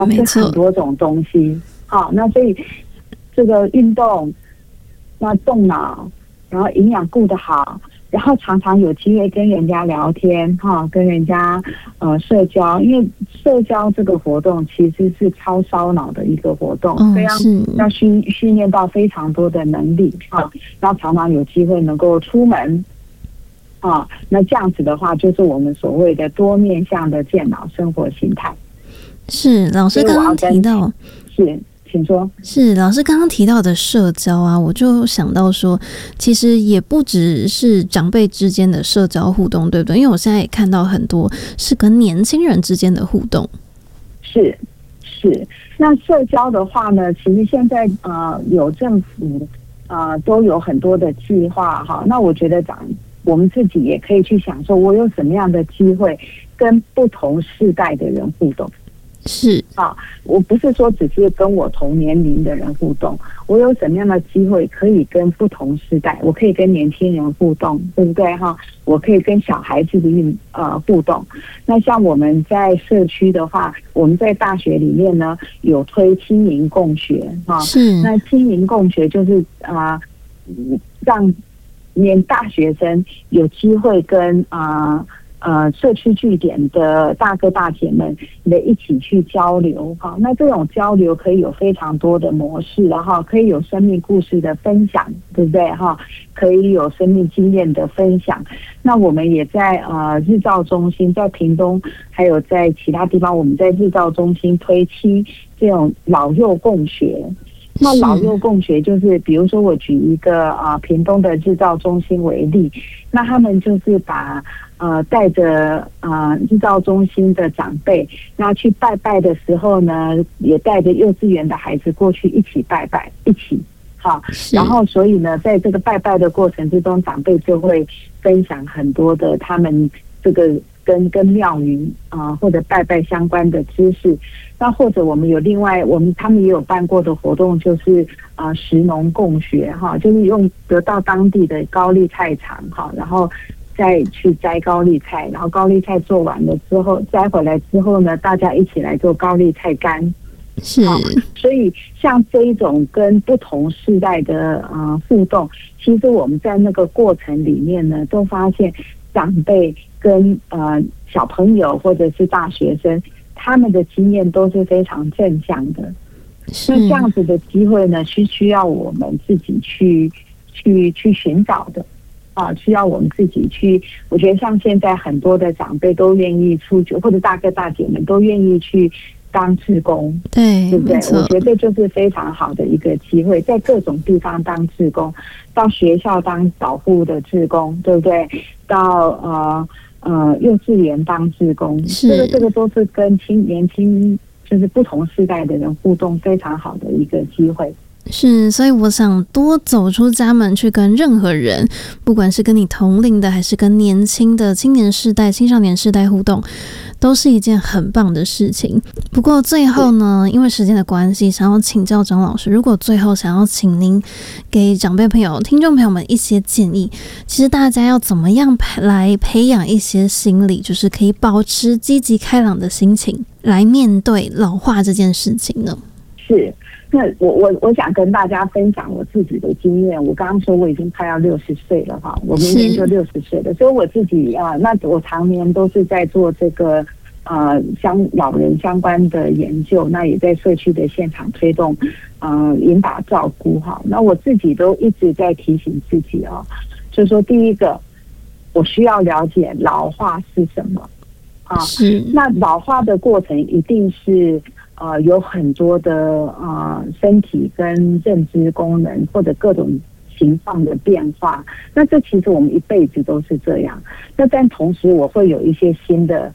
吃很多种东西。好，那所以这个运动，那动脑，然后营养顾得好，然后常常有机会跟人家聊天哈，跟人家社交，因为社交这个活动其实是超烧脑的一个活动，非常要训练到非常多的能力啊，然后常常有机会能够出门啊，那这样子的话，就是我们所谓的多面向的健脑生活形态。 是老师刚刚提到， 是。请说。 是老师刚刚提到的社交啊，我就想到说，其实也不只是长辈之间的社交互动，对不对？因为我现在也看到很多是跟年轻人之间的互动。是。 那社交的话呢，其实现在有政府都有很多的计划哈。那我觉得我们自己也可以去想说，我有什么样的机会跟不同世代的人互动。 是啊，我不是说只是跟我同年龄的人互动，我有什么样的机会可以跟不同世代，我可以跟年轻人互动，对不对哈？我可以跟小孩子的互动。那像我们在社区的话，我们在大学里面呢有推青银共学哈。 是。 那青银共学就是让大学生有机会跟社区据点的大哥大姐们一起去交流哈，那这种交流可以有非常多的模式哈，可以有生命故事的分享，对不对哈？可以有生命经验的分享。那我们也在日照中心，在屏东还有在其他地方，我们在日照中心推期这种老幼共学。那老幼共学就是，比如说我举一个屏东的日照中心为例，那他们就是把带着日照中心的长辈，那去拜拜的时候呢，也带着幼稚园的孩子过去一起拜拜，一起好，然后所以呢，在这个拜拜的过程之中，长辈就会分享很多的他们这个跟庙宇或者拜拜相关的知识。那或者我们有另外他们也有办过的活动，就是食农共学哈，就是得到当地的高丽菜场哈，然后再去摘高丽菜，然后高丽菜做完了之后摘回来之后呢，大家一起来做高丽菜干。 是， 所以像这一种跟不同世代的互动，其实我们在那个过程里面呢，都发现长辈跟小朋友或者是大学生，他们的经验都是非常正向的。那这样子的机会呢，是需要我们自己去寻找的需要我们自己去。我觉得像现在很多的长辈都愿意出去，或者大哥大姐们都愿意去当志工，对不对？我觉得这就是非常好的一个机会，在各种地方当志工，到学校当保护的志工，对不对？到幼稚园当志工，这个都是跟年轻就是不同世代的人互动非常好的一个机会。 是，所以我想多走出家门去跟任何人，不管是跟你同龄的还是跟年轻的青年世代、青少年世代互动，都是一件很棒的事情。不过最后呢，因为时间的关系，想要请教张老师，如果最后想要请您给长辈朋友、听众朋友们一些建议，其实大家要怎么样来培养一些心理，就是可以保持积极开朗的心情来面对老化这件事情呢？ 是。那我想跟大家分享我自己的经验。我刚刚说我已经快要60岁了哈，我明年就60岁了，所以我自己那我常年都是在做这个老人相关的研究，那也在社区的现场推动引导照顾哈。那我自己都一直在提醒自己就是说第一个，我需要了解老化是什么是。 那老化的过程一定是有很多的身体跟认知功能或者各种情况的变化，那这其实我们一辈子都是这样。那但同时我会有一些新的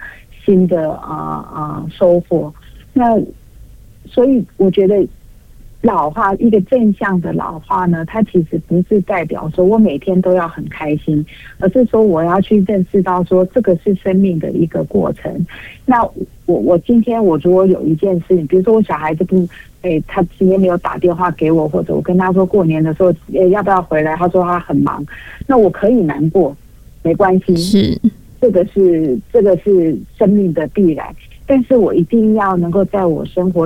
收获。那所以我觉得老化，一个正向的老化呢，它其实不是代表说我每天都要很开心，而是说我要去认识到说这个是生命的一个过程。那我今天我如果有一件事情，比如说我小孩子他今天没有打电话给我，或者我跟他说过年的时候要不要回来，他说他很忙，那我可以难过，没关系， 是。 这个是生命的必然。 但是我一定要能够在我生活